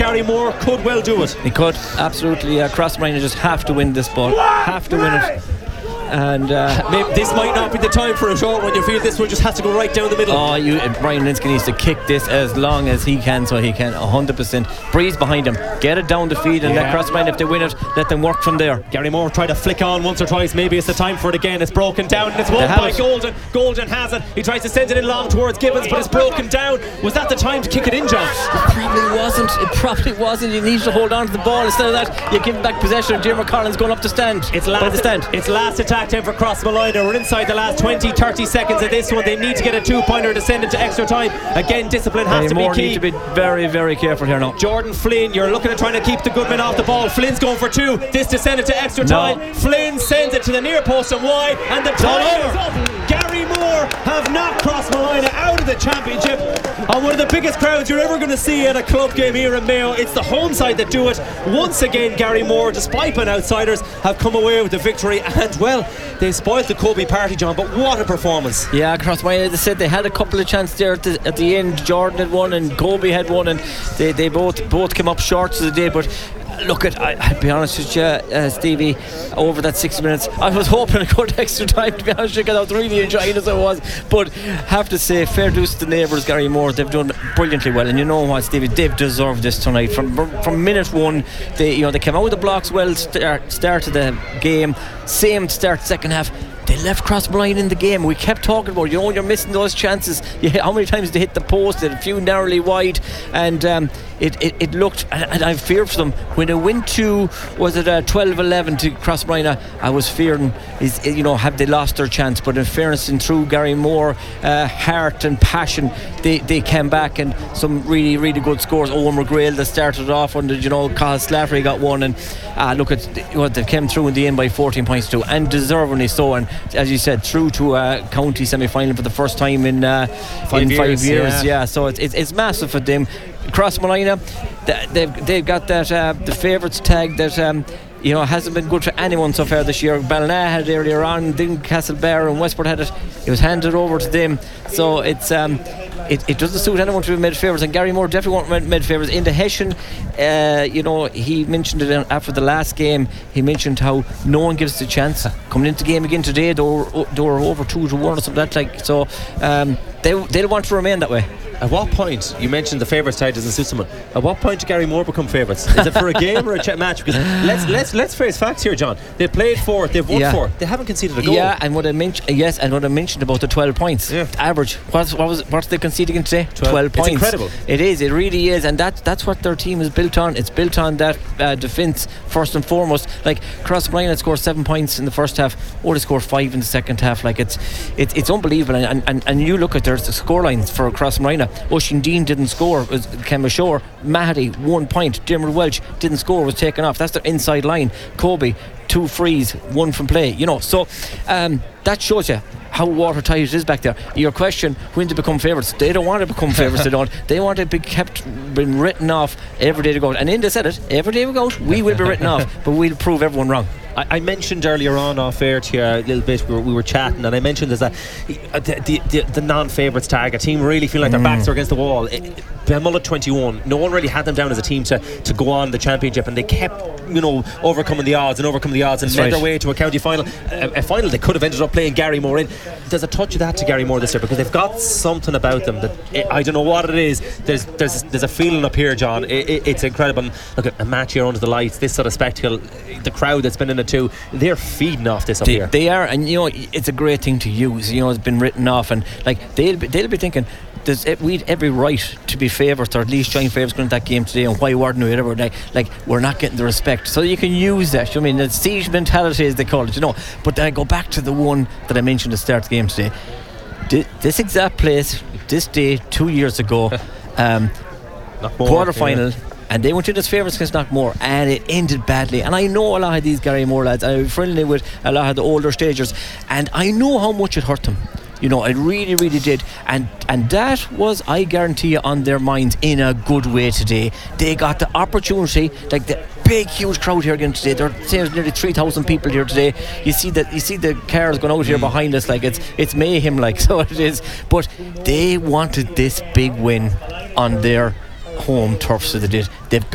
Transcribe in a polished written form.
Gary Moore could well do it. He could, absolutely. Crossmaglen just have to win this ball, have to win it. And maybe this might not be the time for a short one. You feel this one just has to go right down the middle. Brian Linsky needs to kick this as long as he can, so he can 100% breeze behind him, get it down the field, and let Crossmaglen, if they win it, let them work from there. Gary Moore tried to flick on once or twice. Maybe it's the time for it again. It's broken down and it's won by Golden. Golden has it. He tries to send it in long towards Gibbons, but it's broken down. Was that the time to kick it in, John? It probably wasn't. You need to hold on to the ball. Instead of that, you give back possession. Diarmuid Collins going up the stand. It's last attack time for Crossmaglen. We're inside the last 20-30 seconds of this one. They need to get a 2-pointer to send into extra time. Again, discipline has to be key. Need to be very, very careful here now. Jordan Flynn, you're looking at trying to keep the good men off the ball. Flynn's going for 2. This to send it to extra time. Flynn sends it to the near post and wide, and the time is up. Gary Moore have knocked Crossmaglen out of the championship on one of the biggest crowds you're ever going to see at a club game here in Mayo. It's the home side that do it. Once again, Gary Moore, despite being outsiders, have come away with the victory, and well, they spoiled the Kobe party, John, but what a performance. Yeah, Crossmaglen, they said they had a couple of chances there at the end. Jordan had one and Kobe had one, and they both came up short of the day, but look, I'll be honest with you, Stevie, over that 60 minutes, I was hoping to go to extra time, to be honest, because I was really enjoying it as I was. But have to say, fair dues to the neighbours, Gary Moore, they've done brilliantly well. And you know what, Stevie, they've deserved this tonight. From minute one, they came out of the blocks well, start of the game, same start second half. They left Crossmaglen in the game. We kept talking about, you're missing those chances. How many times they hit the post? They had a few narrowly wide, and it looked, and I feared for them when it went to, was it 12-11 to Crossmaglen? I was fearing, have they lost their chance? But in fairness, and through Gary Moore, heart and passion, they came back, and some really, really good scores. Owen McGrail that started off under, Cathal Slattery got one, and look at what they came through in the end by 14 points too, and deservingly so. And as you said, through to a county semi-final for the first time in 5 years. Yeah, so it's massive for them. Crossmaglen, they've got that the favourites tag that hasn't been good for anyone so far this year. Ballina had it earlier on, then Castlebar and Westport had it. It was handed over to them, so it's it doesn't suit anyone to be made favourites, and Gary Moore definitely weren't made favourites. In the Hessian, he mentioned it after the last game. He mentioned how no one gives the chance. Coming into the game again today, they were over 2-1 or something like that. So they'll want to remain that way. At what point, you mentioned the favourites tag doesn't suit someone, at what point did Gary Moore become favourites? Is it for a game or a match? Because let's face facts here, John. They've played 4, they've won 4, they haven't conceded a goal. Yeah, and what I mentioned about the 12 points average, what's they conceding today? 12 points. It's incredible. It is, it really is, and that's what their team is built on. It's built on that defence first and foremost. Like Crossmaglen had scored 7 points in the first half, or they scored 5 in the second half. Like it's unbelievable, and you look at their scorelines for Crossmaglen. Oisin Dean didn't score, came ashore. Mahady 1 point. Diarmuid Welch didn't score, was taken off. That's their inside line. Kobe 2 frees, 1 from play. So that shows you how watertight it is back there. Your question, when to become favourites? They don't want to become favourites. They want to be been written off every day to go out. And Inda said it, every day we go out, we will be written off, but we'll prove everyone wrong. I mentioned earlier on off air to you a little bit, we were chatting, and I mentioned there's the non-favourites tag, a team really feeling like their backs are against the wall. Belmullet 21, no one really had them down as a team to go on the championship, and they kept overcoming the odds and led their way to a county final, a final they could have ended up playing Gary Moore in. There's a touch of that to Gary Moore this year, because they've got something about them that I don't know what it is. There's a feeling up here, John. It's incredible. Look at a match here under the lights, this sort of spectacle, the crowd that's been in it too, they're feeding off this up here. They are, and it's a great thing to use. It's been written off, and like they'll be thinking, we'd every right to be favourites, or at least joint favourites going into that game today, and why weren't we ever like we're not getting the respect. So you can use that. The siege mentality, as they call it. But then I go back to the one that I mentioned at the start of the game today. This exact place, this day 2 years ago, quarter-final. Yeah. And they went in as favourites against Knockmore, and it ended badly. And I know a lot of these Gary Moore lads, I'm friendly with a lot of the older stagers, and I know how much it hurt them. It really, really did. And that was, I guarantee you, on their minds in a good way today. They got the opportunity, like the big, huge crowd here again today. There's nearly 3,000 people here today. You see the cars going out here behind us, like it's mayhem, like, so it is. But they wanted this big win on their home turf, so they did. They've